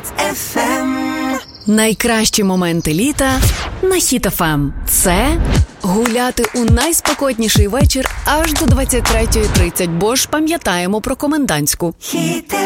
FM. Найкращі моменти літа на Hit FM. Це гуляти у найспекотніший вечір аж до 23:30, бо ж пам'ятаємо про комендантську.